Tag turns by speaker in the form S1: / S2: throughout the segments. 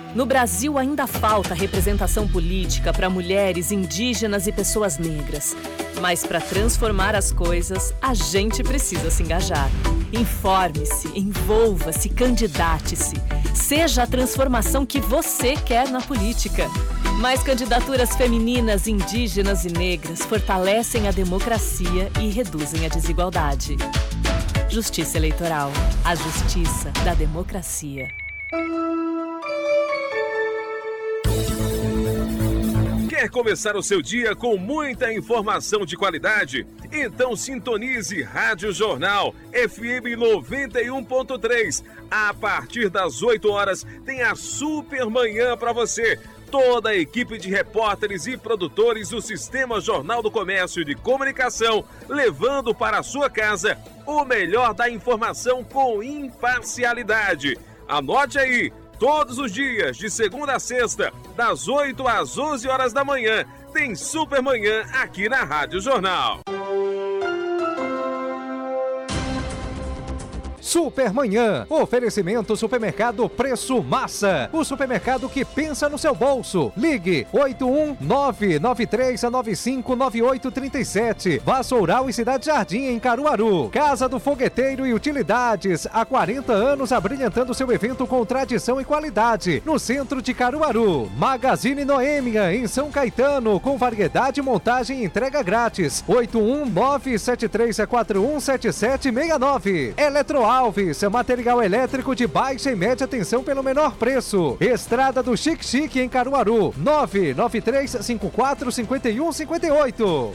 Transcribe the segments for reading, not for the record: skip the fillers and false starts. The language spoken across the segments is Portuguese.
S1: No Brasil ainda falta representação política para mulheres, indígenas e pessoas negras. Mas para transformar as coisas, a gente precisa se engajar. Informe-se, envolva-se, candidate-se. Seja a transformação que você quer na política. Mais candidaturas femininas, indígenas e negras fortalecem a democracia e reduzem a desigualdade. Justiça Eleitoral. A justiça da democracia.
S2: Quer começar o seu dia com muita informação de qualidade? Então sintonize Rádio Jornal FM 91.3. A partir das 8 horas tem a Super Manhã para você. Toda a equipe de repórteres e produtores do Sistema Jornal do Comércio e de Comunicação, levando para a sua casa o melhor da informação com imparcialidade. Anote aí, todos os dias, de segunda a sexta, das 8 às 11 horas da manhã, tem Super Manhã aqui na Rádio Jornal.
S3: Supermanhã, oferecimento Supermercado Preço Massa, o supermercado que pensa no seu bolso. Ligue 81993959837. Vassoural e Cidade Jardim em Caruaru. Casa do Fogueteiro e Utilidades, há 40 anos abrilhantando seu evento com tradição e qualidade, no centro de Caruaru. Magazine Noêmia em São Caetano, com variedade, montagem e entrega grátis. 81973417769. Eletroalves, material elétrico de baixa e média tensão pelo menor preço. Estrada do Chique Chique em Caruaru, 993545158.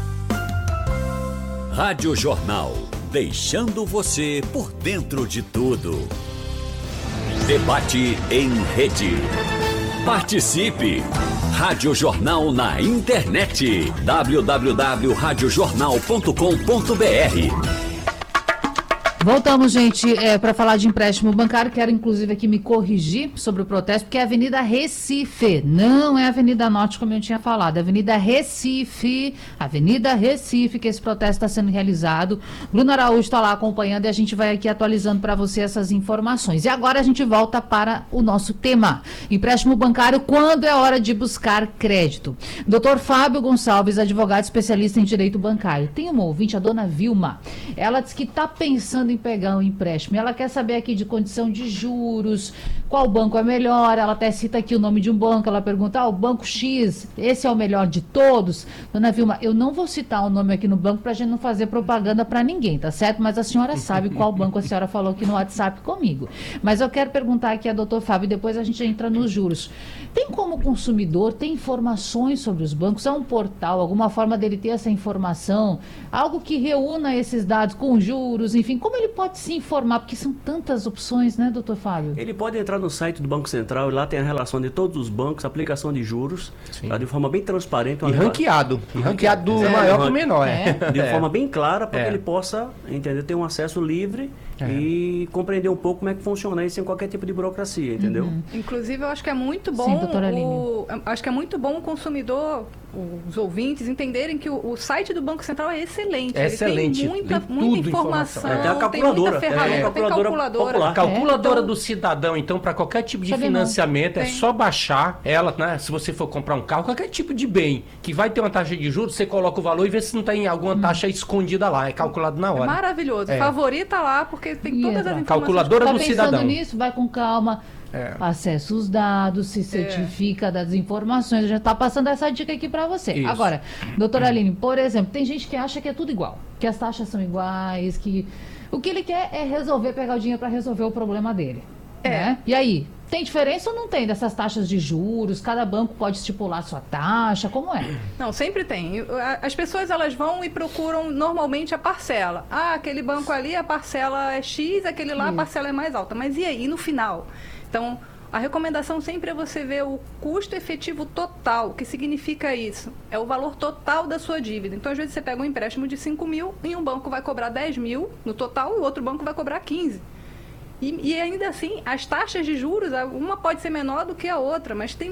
S4: Rádio Jornal, deixando você por dentro de tudo. Debate em rede. Participe! Rádio Jornal na internet. www.radiojornal.com.br.
S5: Voltamos, gente, para falar de empréstimo bancário. Quero, inclusive, aqui me corrigir sobre o protesto, porque é Avenida Recife, não é Avenida Norte, como eu tinha falado. É Avenida Recife, que esse protesto está sendo realizado. Bruno Araújo está lá acompanhando e a gente vai aqui atualizando para você essas informações. E agora a gente volta para o nosso tema. Empréstimo bancário, quando é hora de buscar crédito. Dr. Fábio Gonçalves, advogado especialista em direito bancário. Tem uma ouvinte, a dona Vilma. Ela diz que está pensando em pegar um empréstimo. Ela quer saber aqui de condição de juros, qual banco é melhor. Ela até cita aqui o nome de um banco. Ela pergunta, o banco X, esse é o melhor de todos? Dona Vilma, eu não vou citar o nome aqui no banco pra gente não fazer propaganda pra ninguém, tá certo? Mas a senhora sabe qual banco a senhora falou aqui no WhatsApp comigo. Mas eu quero perguntar aqui a doutor Fábio e depois a gente entra nos juros. Tem como consumidor ter informações sobre os bancos? É um portal, alguma forma dele ter essa informação? Algo que reúna esses dados com juros, enfim, como ele pode se informar? Porque são tantas opções, né, doutor Fábio?
S6: Ele pode entrar no site do Banco Central e lá tem a relação de todos os bancos, aplicação de juros, tá, de forma bem transparente.
S7: E ranqueado do maior para o menor.
S6: De forma bem clara, para que ele possa, entender, ter um acesso livre e compreender um pouco como é que funciona isso sem qualquer tipo de burocracia, entendeu?
S8: Inclusive, eu acho que é muito bom.
S5: Sim, doutora Aline.
S8: Acho que é muito bom o consumidor, os ouvintes, entenderem que o site do Banco Central é excelente.
S7: Excelente.
S8: Ele tem muita informação.
S6: Tem a calculadora.
S8: Tem muita ferramenta, tem calculadora.
S7: Calculadora do cidadão, então, para qualquer tipo de financiamento, é só baixar ela, né? Se você for comprar um carro, qualquer tipo de bem que vai ter uma taxa de juros, você coloca o valor e vê se não tem alguma taxa escondida lá. É calculado na hora.
S8: É maravilhoso. Favorita lá, porque tem todas as informações.
S7: Calculadora do cidadão.
S5: Pensando nisso, vai com calma. Acessa os dados, se certifica das informações. Já está passando essa dica aqui para você. Isso. Agora, doutora Aline, por exemplo, tem gente que acha que é tudo igual, que as taxas são iguais, que o que ele quer é pegar o dinheiro para resolver o problema dele. Né? E aí, tem diferença ou não tem dessas taxas de juros? Cada banco pode estipular sua taxa, como é?
S8: Não, sempre tem. As pessoas, elas vão e procuram normalmente a parcela. Aquele banco ali, a parcela é X, aquele lá, a parcela é mais alta. Mas e aí, no final? Então, a recomendação sempre é você ver o custo efetivo total. O que significa isso? É o valor total da sua dívida. Então, às vezes, você pega um empréstimo de 5 mil e um banco vai cobrar 10 mil no total e o outro banco vai cobrar 15. E ainda assim, as taxas de juros, uma pode ser menor do que a outra, mas tem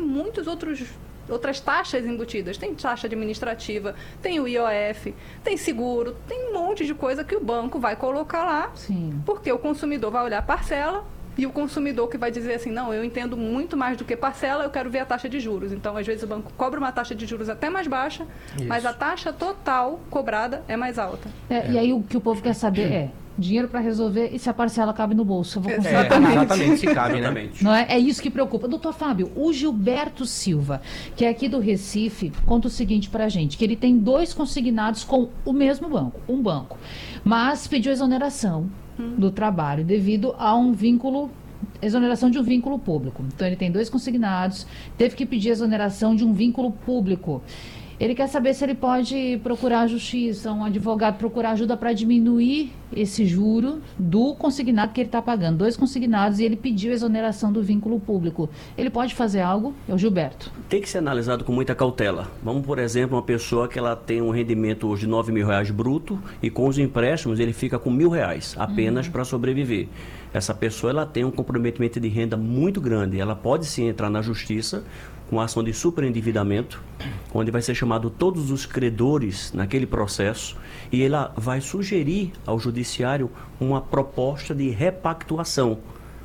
S8: outras taxas embutidas. Tem taxa administrativa, tem o IOF, tem seguro, tem um monte de coisa que o banco vai colocar lá, porque o consumidor vai olhar a parcela e o consumidor que vai dizer assim, não, eu entendo muito mais do que parcela, eu quero ver a taxa de juros. Então, às vezes, o banco cobra uma taxa de juros até mais baixa, mas a taxa total cobrada é mais alta.
S5: E aí o que o povo quer saber é dinheiro para resolver e se a parcela cabe no bolso. Eu vou
S7: exatamente, se cabe, né?
S5: Não é? É isso que preocupa. Doutor Fábio, o Gilberto Silva, que é aqui do Recife, conta o seguinte pra gente, que ele tem 2 consignados com o mesmo banco, um banco, mas pediu exoneração do trabalho devido a um vínculo, exoneração de um vínculo público. Então ele tem 2 consignados, teve que pedir exoneração de um vínculo público. Ele quer saber se ele pode procurar a justiça, um advogado procurar ajuda para diminuir esse juro do consignado que ele está pagando. 2 consignados e ele pediu exoneração do vínculo público. Ele pode fazer algo? É o Gilberto.
S6: Tem que ser analisado com muita cautela. Vamos, por exemplo, uma pessoa que ela tem um rendimento hoje de R$9.000 bruto e com os empréstimos ele fica com R$1.000 apenas para sobreviver. Essa pessoa ela tem um comprometimento de renda muito grande. Ela pode sim entrar na justiça com ação de superendividamento, onde vai ser chamado todos os credores naquele processo e ela vai sugerir ao judiciário uma proposta de repactuação.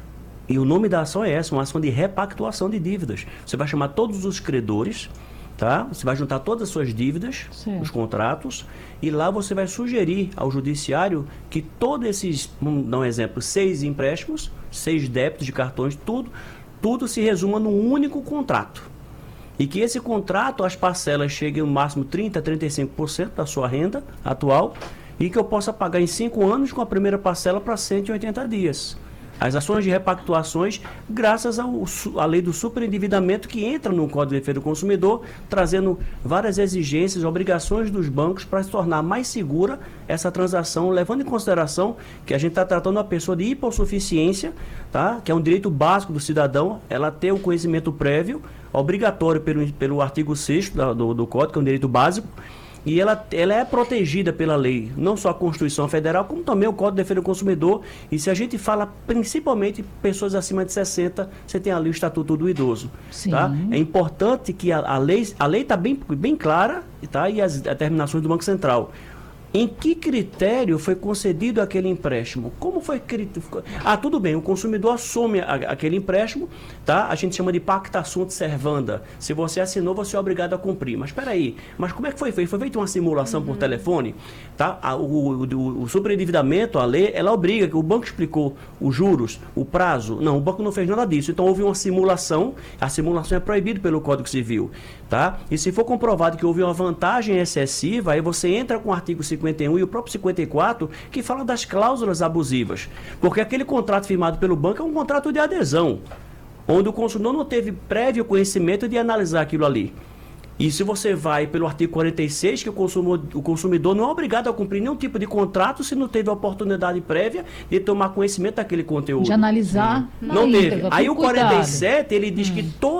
S6: E o nome da ação é essa, uma ação de repactuação de dívidas. Você vai chamar todos os credores, tá? Você vai juntar todas as suas dívidas, os contratos, e lá você vai sugerir ao judiciário que todos esses, vamos dar um exemplo, 6 empréstimos, 6 débitos de cartões, tudo se resuma num único contrato. E que esse contrato, as parcelas cheguem no máximo 30% a 35% da sua renda atual e que eu possa pagar em 5 anos com a primeira parcela para 180 dias. As ações de repactuações, graças à lei do superendividamento que entra no Código de Defesa do Consumidor, trazendo várias exigências, obrigações dos bancos para se tornar mais segura essa transação, levando em consideração que a gente está tratando uma pessoa de hipossuficiência, tá? Que é um direito básico do cidadão, ela ter o conhecimento prévio, obrigatório pelo artigo 6º do Código, que é um direito básico, e ela é protegida pela lei, não só a Constituição Federal, como também o Código de Defesa do Consumidor. E se a gente fala principalmente pessoas acima de 60, você tem ali o Estatuto do Idoso. Tá? É importante que a lei está bem clara, tá? E as determinações do Banco Central. Em que critério foi concedido aquele empréstimo? Como foi... tudo bem, o consumidor assume aquele empréstimo, tá? A gente chama de pacta sunt servanda. Se você assinou, você é obrigado a cumprir. Mas espera aí, como é que foi feito? Foi feita uma simulação por telefone? Tá? O superendividamento, a lei, ela obriga, que o banco explicou os juros, o prazo. Não, o banco não fez nada disso. Então houve uma simulação, a simulação é proibida pelo Código Civil. Tá? E se for comprovado que houve uma vantagem excessiva, aí você entra com o artigo 51 e o próprio 54, que fala das cláusulas abusivas. Porque aquele contrato firmado pelo banco é um contrato de adesão, onde o consumidor não teve prévio conhecimento de analisar aquilo ali. E se você vai pelo artigo 46, que o consumidor não é obrigado a cumprir nenhum tipo de contrato se não teve a oportunidade prévia de tomar conhecimento daquele conteúdo.
S5: De analisar.
S6: Não teve. Aí o 47, ele diz que